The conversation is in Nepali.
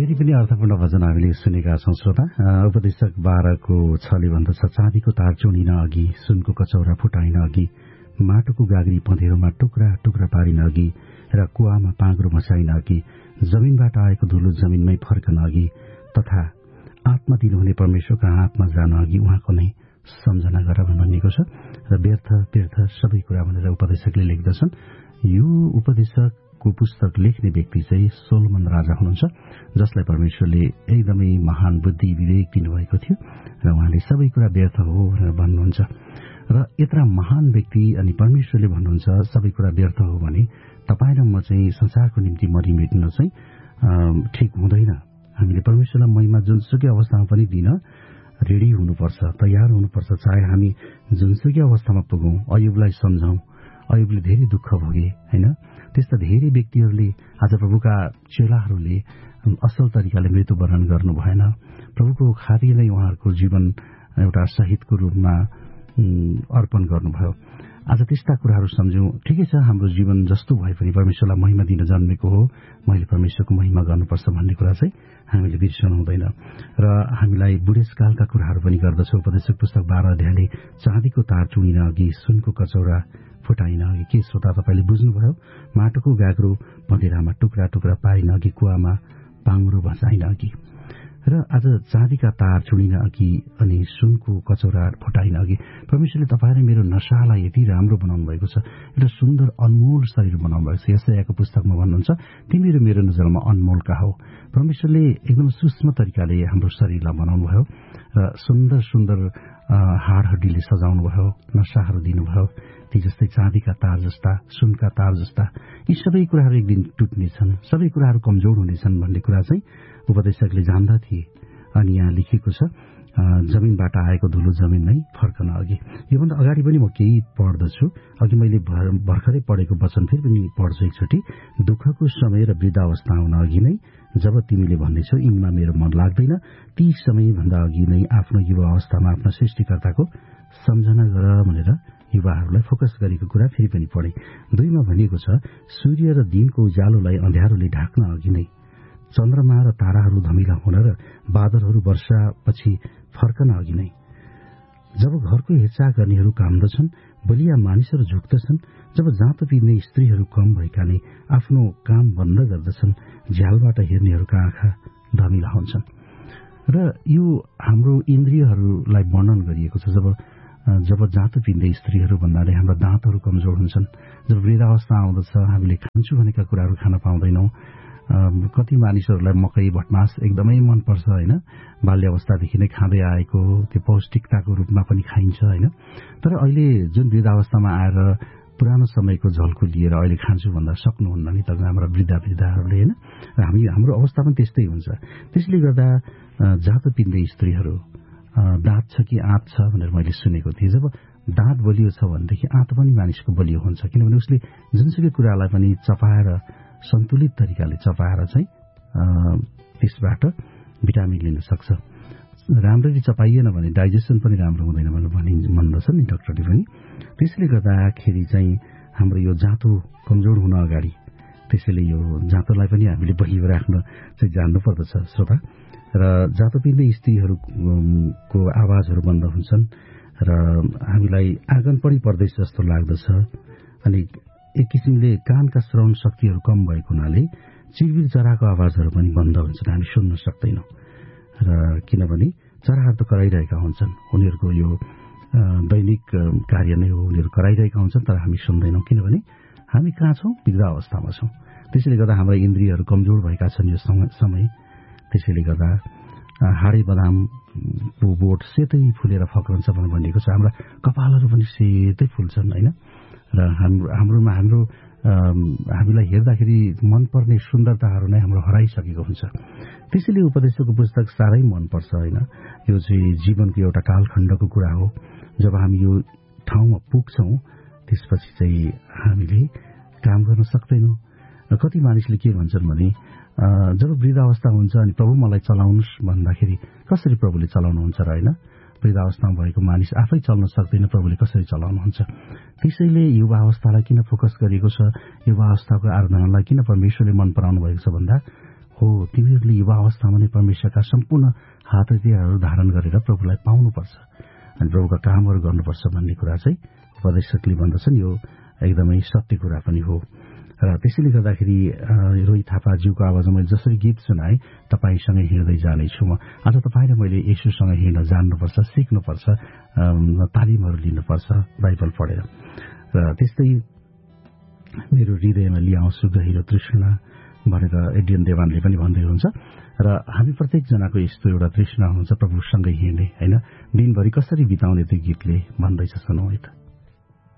फेरि पनि अर्थपूर्ण भजन हामीले सुनेका छौं श्रोता। उपदेशक 12 को 6 भन्दछ, चाँदीको तार चुनिन अघि, सुनको कचौरा फुटाइन अघि, माटोको गाग्री पँधेरोमा टुक्रा टुक्रा पारिन अघि र कुवामा पाँगरो मचाइन अघि, जमिनबाट आएको धुलो जमिनमै फर्कन अघि तथा आत्मा दिनुहुने परमेश्वरका हातमा जान अघि उहाँको नै सम्झना गर भनिएको छ। र व्यर्थ व्यर्थ सबै कुरा भनेर उपदेशकले लेख्दछन्। यो उपदेशकको पुस्तक लेख्ने व्यक्ति चाहिँ सोलोमन राजा हुनुहुन्छ, जसलाई परमेश्वरले एकदमै महान बुद्धि विवेक दिनुभएको थियो र उहाँले सबै कुरा व्यर्थ हो भनेर भन्नुहुन्छ। र यत्रा महान व्यक्ति अनि परमेश्वरले भन्नुहुन्छ सबै कुरा व्यर्थ हो भने तपाईँ र म चाहिँ संसारको निम्ति मरिमेट्न चाहिँ ठिक हुँदैन। हामीले परमेश्वरलाई महिमा जुनसुकै अवस्थामा पनि दिन रेडी हुनुपर्छ, तयार हुनुपर्छ। चाहे हामी जुनसुकै अवस्थामा पुगौं, अयुबलाई सम्झौं, अयुबले धेरै दुःख भोगे होइन। त्यस्ता धेरै व्यक्तिहरूले आज प्रभुका चेलाहरूले असल तरिकाले मृत्युवरण गर्नु भएन। प्रभुको खातिर नै उहाँहरूको जीवन एउटा शहीदको रूपमा अर्पण गर्नुभयो। आज त्यस्ता कुराहरू सम्झौं। ठिकै छ, हाम्रो जीवन जस्तो भए पनि परमेश्वरलाई महिमा दिन जन्मेको हो, मैले परमेश्वरको महिमा गर्नुपर्छ भन्ने कुरा चाहिँ हामीले बिर्सनु हुँदैन। र हामीलाई बुढेसकालका कुराहरू पनि गर्दछ। उपदेशक पुस्तक 12 अध्यायले चाँदीको तार चुनिन अघि, सुनको कचौरा फुटाइन अघि। के श्रोता तपाईँले बुझ्नुभयो? माटोको गाग्रो पँधेरामा टुक्रा टुक्रा पारिन अघि, कुवामा पाङ्रो भचाइन अघि। र आज चाँदीका तार चुनिन अघि अनि सुनको कचौरा फुटाइन अघि। परमेश्वरले तपाईँ र मेरो नशालाई यति राम्रो बनाउनु भएको छ, एउटा सुन्दर अनमोल शरीर बनाउनु भएको छ। यशायाको पुस्तकमा भन्नुहुन्छ, तिमीहरू मेरो नजरमा अनमोलका हौ। परमेश्वरले एकदम सूक्ष्म तरिकाले हाम्रो शरीरलाई बनाउनु भयो र सुन्दर सुन्दर हाड हड्डीले सजाउनु भयो, नशाहरू दिनुभयो। ती जस्तै चाँदीका तार जस्ता, सुनका तार जस्ता यी सबै कुराहरू एक दिन टुट्नेछन्, सबै कुराहरू कमजोर हुनेछन् भन्ने कुरा चाहिँ उपदेशकले जान्दथे। अनि यहाँ लेखिएको छ, जमिनबाट आएको धुलो जमिनमै फर्कन अघि। योभन्दा अगाडि पनि म केही पढ्दछु। अघि मैले भर्खरै पढेको वचन फेरि पनि पढ्छु एकचोटि। दुःखको समय र वृद्धावस्था आउन अघि नै जब तिमीले भन्दैछौ यिनमा मेरो मन लाग्दैन, ती समयभन्दा अघि नै आफ्नो युवा अवस्थामा आफ्ना सृष्टिकर्ताको सम्झना गर भनेर युवाहरूलाई फोकस गरेको कुरा फेरि पनि पढे। 2 मा भनिएको छ, सूर्य र दिनको उज्यालोलाई अँध्यारोले ढाक्न अघि नै, चन्द्रमा र ताराहरू धमिला हुन र बादलहरू वर्षापछि फर्कन अघि नै, जब घरको हेरचाह गर्नेहरू काम्दछन्, बलिया मानिसहरू झुक्दछन्, जब जाँतो पिर्ने स्त्रीहरू कम भएकाले आफ्नो काम बन्द गर्दछन्, झ्यालबाट हेर्नेहरूका आँखा धमिला हुन्छन्। र यो हाम्रो इन्द्रियहरूलाई वर्णन गरिएको छ। जब जाँतो पिर्ने स्त्रीहरू भन्नाले हाम्रा दाँतहरू कमजोर हुन्छन्, जब वृद्धावस्था आउँदछ, हामीले खान्छु भनेका कुराहरू खान पाउँदैनौँ। कति मानिसहरूलाई मकै भटमास एकदमै मनपर्छ होइन, बाल्यावस्थादेखि नै खाँदै आएको, त्यो पौष्टिकताको रूपमा पनि खाइन्छ होइन। तर अहिले जुन वृद्धावस्थामा आएर पुरानो समयको झल्को लिएर अहिले खान्छु भन्दा सक्नुहुन्न नि त हाम्रा वृद्धाहरूले होइन। र हाम्रो अवस्था पनि त्यस्तै हुन्छ। त्यसले गर्दा जाँतो पिर्ने स्त्रीहरू दाँत छ कि आँत छ भनेर मैले सुनेको थिएँ। जब दाँत बलियो छ भनेदेखि आँत पनि मानिसको बलियो हुन्छ, किनभने उसले जुनसुकै कुरालाई पनि चपाएर सन्तुलित तरिकाले चपाएर चाहिँ त्यसबाट भिटामिन लिन सक्छ। राम्ररी चपाइएन भने डाइजेसन पनि राम्रो हुँदैन भनेर भन्दछ नि डाक्टरले पनि। त्यसले गर्दाखेरि चाहिँ हाम्रो यो जाँतो कमजोर हुन अगाडि त्यसैले यो जाँतोलाई पनि हामीले बलियो राख्न चाहिँ जान्नुपर्दछ श्रोता। र जाँतो पिर्ने स्त्रीहरूको आवाजहरू बन्द हुन्छन् र हामीलाई आँगन पनि पर्दैछ जस्तो लाग्दछ। अनि एक किसिमले कानका श्रवण शक्तिहरू कम भएको हुनाले चिरबिर चराको आवाजहरू पनि बन्द हुन्छन्, हामी सुन्न सक्दैनौँ। र किनभने चराहरू त कराइरहेका हुन्छन्, उनीहरूको यो दैनिक कार्य नै हो, उनीहरू कराइरहेका हुन्छन्, तर हामी सुन्दैनौँ किनभने हामी कहाँ छौँ? वृद्धावस्थामा छौँ। त्यसैले गर्दा हाम्रा इन्द्रियहरू कमजोर भएका छन् यो समय। त्यसैले गर्दा हाडे बदामको बोट सेतै फुलेर फक्रन्छ भनेर भनिएको छ। हाम्रा कपालहरू पनि सेतै फुल्छन् होइन। र हामीलाई हेर्दाखेरि मनपर्ने सुन्दरताहरू नै हाम्रो हराइसकेको हुन्छ। त्यसैले उपदेशकको पुस्तक साह्रै मनपर्छ होइन। यो चाहिँ जीवनको एउटा कालखण्डको कुरा हो। जब हामी यो ठाउँमा पुग्छौँ त्यसपछि चाहिँ हामीले काम गर्न सक्दैनौँ। र कति मानिसले के भन्छन् भने जब वृद्धावस्था हुन्छ अनि प्रभु मलाई चलाउनुहोस् भन्दाखेरि कसरी प्रभुले चलाउनुहुन्छ र होइन। वृद्धावस्थामा भएको मानिस आफै चल्न सक्दैन, प्रभुले कसरी चलाउनुहुन्छ। त्यसैले युवा अवस्थालाई किन फोकस गरिएको छ, युवा अवस्थाको आराधनालाई किन परमेश्वरले मन पराउनु भएको छ भन्दा हो तिमीहरूले युवा अवस्थामा नै परमेश्वरका सम्पूर्ण हात हतियारहरू धारण गरेर प्रभुलाई पाउनुपर्छ अनि प्रभुका कामहरू गर्नुपर्छ भन्ने कुरा चाहिँ उपदेशकले भन्दछन्। यो एकदमै सत्य कुरा पनि हो र त्यसैले गर्दाखेरि रोहित थापाज्यूको आवाजमा मैले जसरी गीत सुनाएँ, तपाईसँगै हिँड्दै जानेछु म। आज तपाईँ र मैले येशूसँग हिँड्न जान्नुपर्छ, सिक्नुपर्छ, तालिमहरू लिनुपर्छ बाइबल पढेर। र त्यस्तै मेरो हृदयमा लिआउँछु गहिरो तृष्णा भनेर एडियन देवानले पनि भन्दै हुन्छ। र हामी प्रत्येकजनाको यस्तो एउटा तृष्णा हुन्छ प्रभुसँगै हिँड्ने, होइन, दिनभरि कसरी बिताउने त्यो गीतले भन्दैछ। सुनौ है त।